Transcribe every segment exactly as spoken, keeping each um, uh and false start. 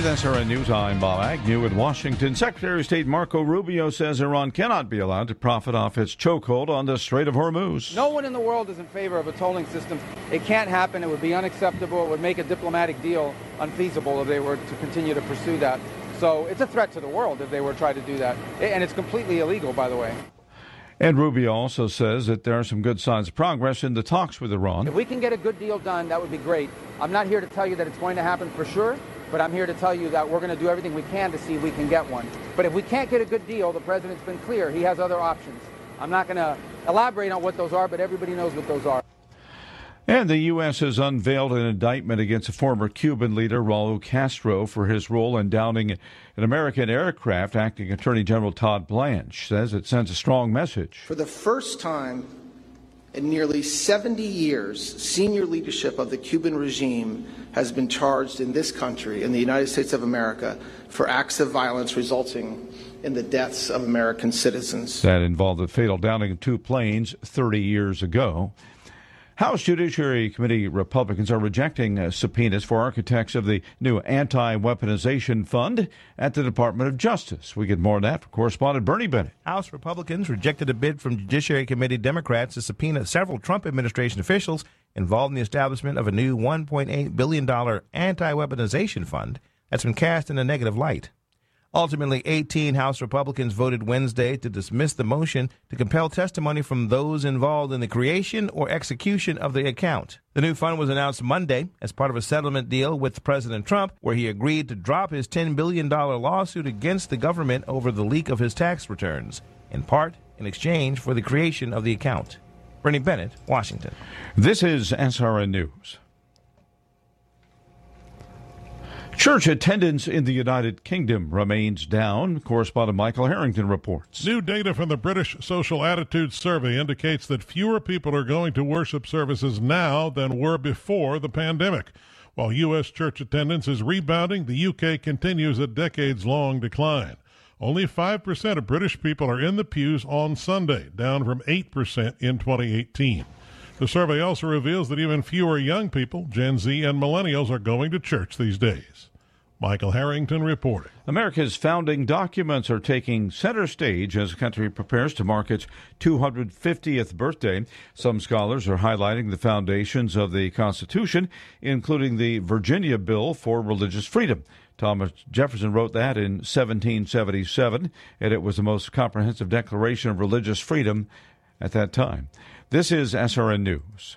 With S R N News, I'm Bob Agnew in Washington. Secretary of State Marco Rubio says Iran cannot be allowed to profit off its chokehold on the Strait of Hormuz. No one in the world is in favor of a tolling system. It can't happen. It would be unacceptable. It would make a diplomatic deal unfeasible if they were to continue to pursue that. So it's a threat to the world if they were to try to do that. And it's completely illegal, by the way. And Rubio also says that there are some good signs of progress in the talks with Iran. If we can get a good deal done, that would be great. I'm not here to tell you that it's going to happen for sure, but I'm here to tell you that we're going to do everything we can to see if we can get one. But if we can't get a good deal, the president's been clear. He has other options. I'm not going to elaborate on what those are, but everybody knows what those are. And the U S has unveiled an indictment against a former Cuban leader, Raul Castro, for his role in downing an American aircraft. Acting Attorney General Todd Blanche says it sends a strong message. For the first time in nearly seventy years, senior leadership of the Cuban regime has been charged in this country, in the United States of America, for acts of violence resulting in the deaths of American citizens. That involved the fatal downing of two planes thirty years ago. House Judiciary Committee Republicans are rejecting uh, subpoenas for architects of the new anti-weaponization fund at the Department of Justice. We get more on that from correspondent Bernie Bennett. House Republicans rejected a bid from Judiciary Committee Democrats to subpoena several Trump administration officials involved in the establishment of a new one point eight billion dollars anti-weaponization fund that's been cast in a negative light. Ultimately, eighteen House Republicans voted Wednesday to dismiss the motion to compel testimony from those involved in the creation or execution of the account. The new fund was announced Monday as part of a settlement deal with President Trump, where he agreed to drop his ten billion dollars lawsuit against the government over the leak of his tax returns, in part in exchange for the creation of the account. Bernie Bennett, Washington. This is S R N News. Church attendance in the United Kingdom remains down. Correspondent Michael Harrington reports. New data from the British Social Attitudes Survey indicates that fewer people are going to worship services now than were before the pandemic. While U S church attendance is rebounding, the U K continues a decades-long decline. Only five percent of British people are in the pews on Sunday, down from eight percent in twenty eighteen. The survey also reveals that even fewer young people, Gen Z and millennials, are going to church these days. Michael Harrington reporting. America's founding documents are taking center stage as the country prepares to mark its two hundred fiftieth birthday. Some scholars are highlighting the foundations of the Constitution, including the Virginia Bill for Religious Freedom. Thomas Jefferson wrote that in seventeen seventy-seven, and it was the most comprehensive declaration of religious freedom at that time. This is S R N News.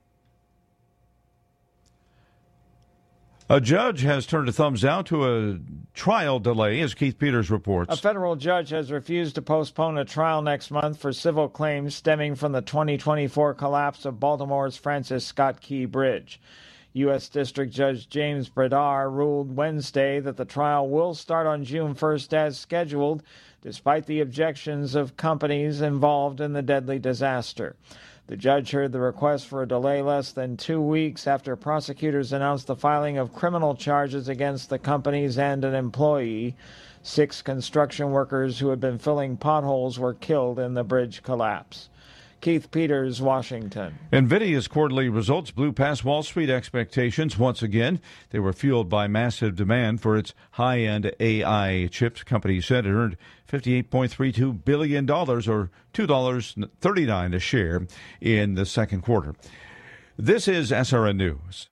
A judge has turned a thumbs down to a trial delay, as Keith Peters reports. A federal judge has refused to postpone a trial next month for civil claims stemming from the twenty twenty-four collapse of Baltimore's Francis Scott Key Bridge. U S. District Judge James Bradar ruled Wednesday that the trial will start on June first as scheduled, despite the objections of companies involved in the deadly disaster. The judge heard the request for a delay less than two weeks after prosecutors announced the filing of criminal charges against the companies and an employee. Six construction workers who had been filling potholes were killed in the bridge collapse. Keith Peters, Washington. NVIDIA's quarterly results blew past Wall Street expectations once again. They were fueled by massive demand for its high-end A I chips. Company said it earned fifty-eight point three two billion dollars, or two dollars and thirty-nine cents a share in the second quarter. This is S R N News.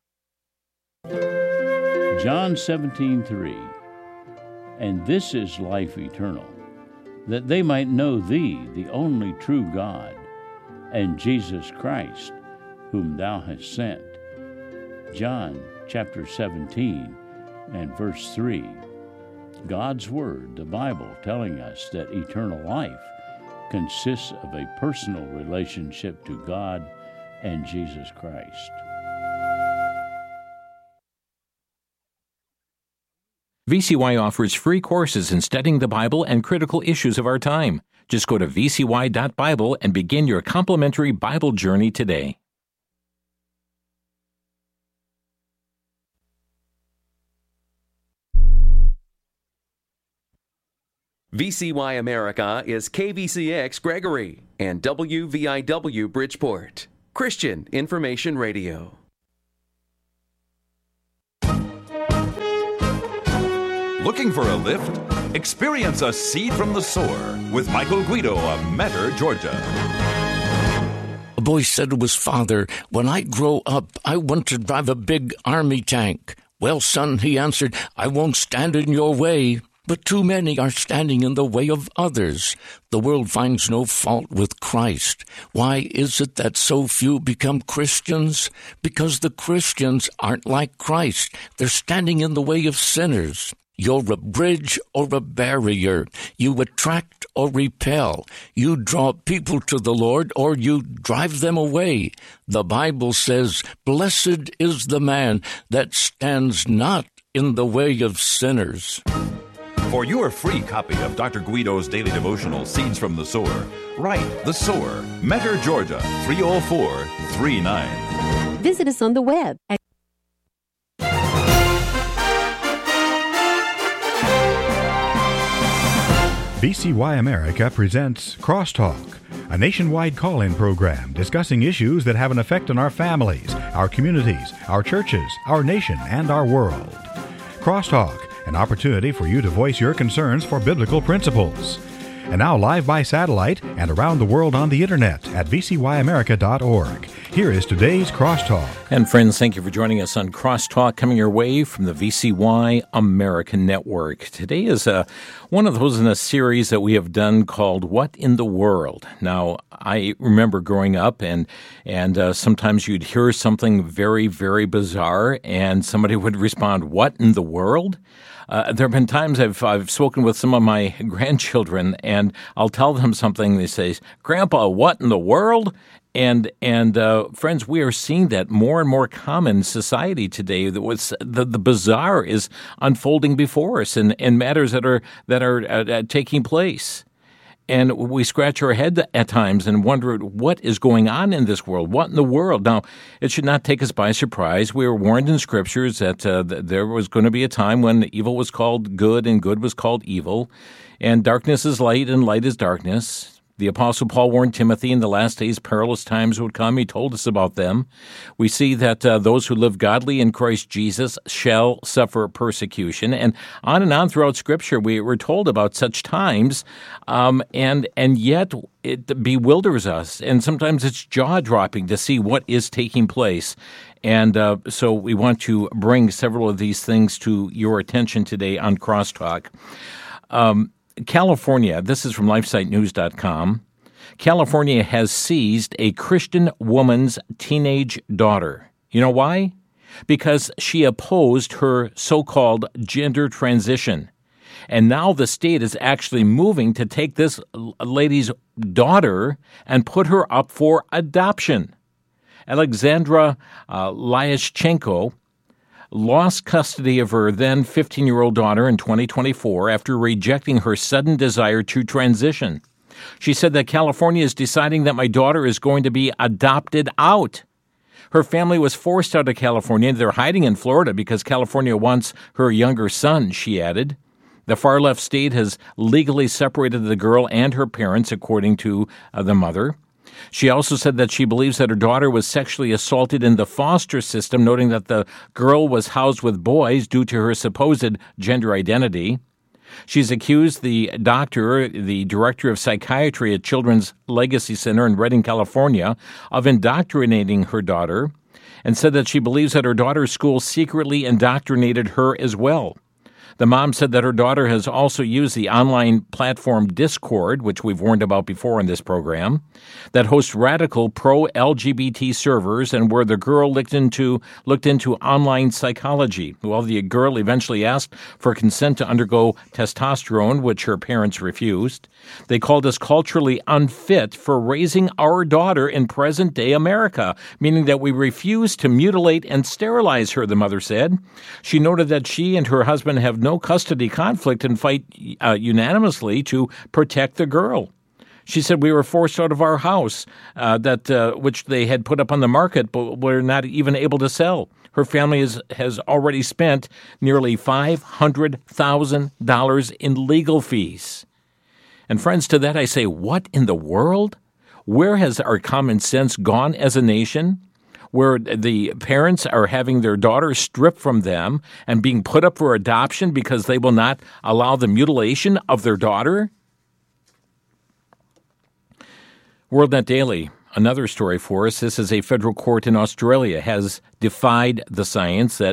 John seventeen three. And this is life eternal, that they might know thee, the only true God, and Jesus Christ, whom thou hast sent. John chapter seventeen and verse three. God's Word, the Bible, telling us that eternal life consists of a personal relationship to God and Jesus Christ. V C Y offers free courses in studying the Bible and critical issues of our time. Just go to v c y dot bible and begin your complimentary Bible journey today. V C Y America is K V C X Gregory and W V I W Bridgeport, Christian Information Radio. Looking for a lift? Experience a seed from the sower with Michael Guido of Metter, Georgia. A boy said to his father, "When I grow up, I want to drive a big army tank." "Well, son," he answered, "I won't stand in your way." But too many are standing in the way of others. The world finds no fault with Christ. Why is it that so few become Christians? Because the Christians aren't like Christ. They're standing in the way of sinners. You're a bridge or a barrier. You attract or repel. You draw people to the Lord or you drive them away. The Bible says, "Blessed is the man that stands not in the way of sinners." For your free copy of Doctor Guido's daily devotional, Seeds from the Sower, write The Sower, Metter, Georgia, three oh four three nine. Visit us on the web at V C Y America presents Crosstalk, a nationwide call-in program discussing issues that have an effect on our families, our communities, our churches, our nation, and our world. Crosstalk, an opportunity for you to voice your concerns for biblical principles. And now live by satellite and around the world on the internet at v c y america dot org. Here is today's Crosstalk. And friends, thank you for joining us on Crosstalk, coming your way from the V C Y America Network. Today is uh, one of those in a series that we have done called What in the World? Now, I remember growing up and and uh, sometimes you'd hear something very, very bizarre and somebody would respond, "What in the world?" Uh, there have been times I've I've spoken with some of my grandchildren, and I'll tell them something. They say, "Grandpa, what in the world?" And and uh, friends, we are seeing that more and more common in society today. That was the, the bizarre is unfolding before us, and, and matters that are that are uh, uh, taking place. And we scratch our head at times and wonder what is going on in this world. What in the world? Now, it should not take us by surprise. We were warned in Scriptures that uh, th- there was going to be a time when evil was called good and good was called evil, and darkness is light and light is darkness. The Apostle Paul warned Timothy in the last days perilous times would come. He told us about them. We see that uh, those who live godly in Christ Jesus shall suffer persecution. And on and on throughout Scripture, we were told about such times, um, and and yet it bewilders us. And sometimes it's jaw-dropping to see what is taking place. And uh, so we want to bring several of these things to your attention today on Crosstalk. Um California, this is from lifesite news dot com. California has seized a Christian woman's teenage daughter. You know why? Because she opposed her so-called gender transition. And now the state is actually moving to take this lady's daughter and put her up for adoption. Alexandra uh, Lyaschenko lost custody of her then fifteen-year-old daughter in twenty twenty-four after rejecting her sudden desire to transition. She said that California is deciding that my daughter is going to be adopted out. Her family was forced out of California. They're hiding in Florida because California wants her younger son, she added. The far-left state has legally separated the girl and her parents, according to uh, the mother. She also said that she believes that her daughter was sexually assaulted in the foster system, noting that the girl was housed with boys due to her supposed gender identity. She's accused the doctor, the director of psychiatry at Children's Legacy Center in Redding, California, of indoctrinating her daughter, and said that she believes that her daughter's school secretly indoctrinated her as well. The mom said that her daughter has also used the online platform Discord, which we've warned about before in this program, that hosts radical pro-L G B T servers and where the girl looked into looked into online psychology. Well, the girl eventually asked for consent to undergo testosterone, which her parents refused. They called us culturally unfit for raising our daughter in present-day America, meaning that we refuse to mutilate and sterilize her, the mother said. She noted that she and her husband have no custody conflict and fight uh, unanimously to protect the girl. She said, we were forced out of our house, uh, that uh, which they had put up on the market, but were not even able to sell. Her family is, has already spent nearly five hundred thousand dollars in legal fees. And friends, to that I say, what in the world? Where has our common sense gone as a nation? where the parents are having their daughters stripped from them and being put up for adoption because they will not allow the mutilation of their daughter? WorldNet Daily, another story for us. This is a federal court in Australia has defied the science that